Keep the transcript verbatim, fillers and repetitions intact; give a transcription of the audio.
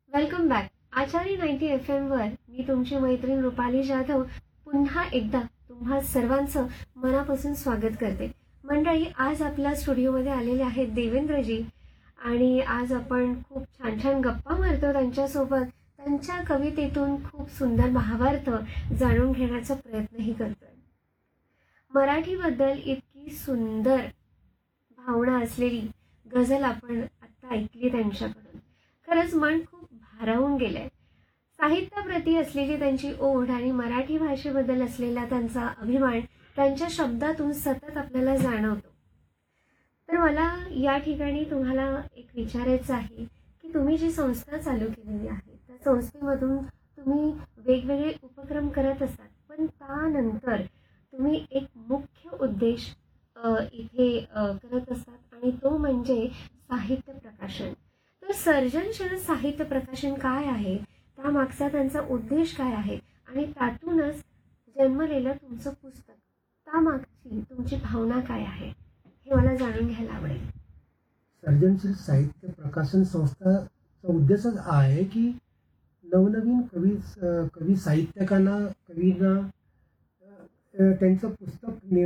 Welcome back. आचार्य ninety F M वर मी तुमची मैत्रीण रुपाली जाधव पुन्हा एकदा तुम्हा सर्वांचं मनापासून स्वागत करते. मंडळी, आज आपल्या स्टुडिओमध्ये आलेले आहेत देवेंद्रजी आणि आज आपण खूप छान छान गप्पा मारतो त्यांच्यासोबत. त्यांच्या कवितेतून खूप सुंदर भावार्थ जाणून घेण्याचा प्रयत्नही करतोय. मराठीबद्दल इतकी सुंदर भावना असलेली गझल आपण आत्ता ऐकली त्यांच्याकडून. खरंच मन खूप भारावून गेलंय. साहित्याप्रती असलेली त्यांची ओढ आणि मराठी भाषेबद्दल असलेला त्यांचा अभिमान त्यांच्या शब्दातून सतत आपल्याला जाणवतो. तर मला या ठिकाणी तुम्हाला एक विचारायचं आहे की तुम्ही जी संस्था चालू केलेली आहे त्या संस्थेमधून तुम्ही वेगवेगळे उपक्रम करत असतात, पण त्यानंतर तुम्ही एक मुख्य उद्देश अ, इथे अ, करत असतात आणि तो म्हणजे साहित्य प्रकाशन. तर सर्जनशील साहित्य प्रकाशन काय आहे, त्यामागचा त्यांचा उद्देश काय आहे आणि त्यातूनच जन्मलेलं तुमचं पुस्तक, त्यामागची तुमची भावना काय आहे, हे मला जाणून घ्यायला आवडेल. सर्जनशील साहित्य प्रकाशन संस्थाचा उद्देशच आहे की नवनवीन कवी कवी साहित्यकांना कवींना अ, त्यांचं पुस्तक